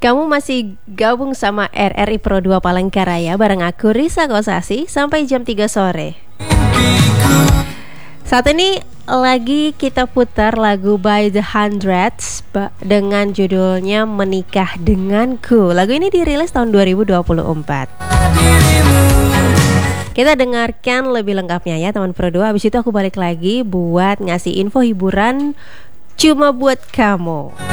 Kamu masih gabung sama RRI Pro 2 Palangkaraya bareng aku Risa Kosasi sampai jam 3 sore. Saat ini lagi kita putar lagu By The Hundreds dengan judulnya Menikah Denganku. Lagu ini dirilis tahun 2024. Kita dengarkan lebih lengkapnya ya teman Pro 2. Habis itu aku balik lagi buat ngasih info hiburan cuma buat kamu.